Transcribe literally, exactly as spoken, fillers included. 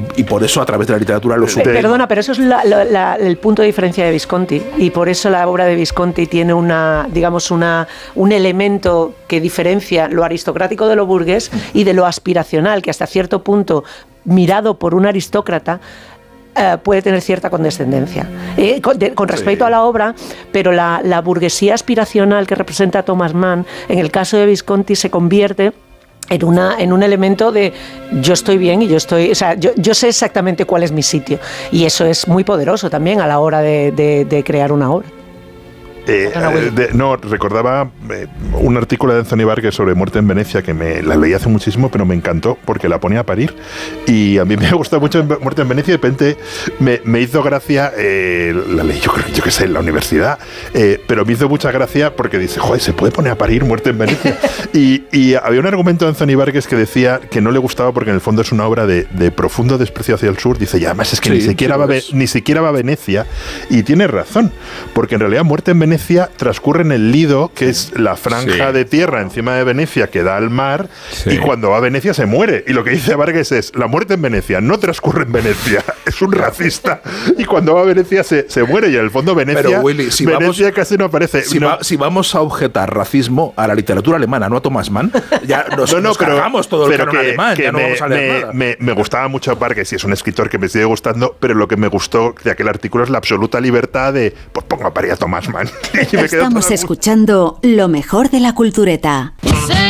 y, y por eso a través de la literatura lo supe. Perdona, pero eso es la, la, la, el punto de diferencia de Visconti, y por eso la obra de Visconti tiene una, digamos, una, un elemento que diferencia lo aristocrático de lo burgués y de lo aspiracional, que hasta cierto punto, mirado por un aristócrata, Uh, puede tener cierta condescendencia eh, con, de, con respecto sí. a la obra, pero la, la burguesía aspiracional que representa Thomas Mann, en el caso de Visconti, se convierte en, una, en un elemento de yo estoy bien y yo estoy, o sea, yo, yo sé exactamente cuál es mi sitio, y eso es muy poderoso también a la hora de, de, de crear una obra. Eh, eh, de, no, recordaba eh, un artículo de Anthony Burgess sobre Muerte en Venecia, que me la leí hace muchísimo, pero me encantó porque la ponía a parir, y a mí me gustó mucho Muerte en Venecia, y de repente me, me hizo gracia, eh, la leí yo creo yo que sé, en la universidad, eh, pero me hizo mucha gracia porque dice, joder, se puede poner a parir Muerte en Venecia. y, y había un argumento de Anthony Burgess que decía que no le gustaba porque en el fondo es una obra de, de profundo desprecio hacia el sur, dice, y además es que sí, ni, siquiera sí, va pues. ni siquiera va a Venecia, y tiene razón, porque en realidad Muerte en Venecia Venecia transcurre en el Lido, que es la franja sí. de tierra encima de Venecia que da al mar, sí. y cuando va a Venecia se muere. Y lo que dice Vargas es, la muerte en Venecia no transcurre en Venecia, es un racista, y cuando va a Venecia se, se muere, y en el fondo Venecia, Pero, Willy, si Venecia vamos, casi no aparece. Si, no. Va, si vamos a objetar racismo a la literatura alemana, no a Thomas Mann, ya nos, no, no, nos pero, cargamos todo el canon que, alemán, que ya no me, vamos a leer me, nada. Me, me gustaba mucho Vargas, y es un escritor que me sigue gustando, pero lo que me gustó de aquel artículo es la absoluta libertad de, pues pongo a parir a Thomas Mann. Estamos escuchando lo mejor de la cultureta.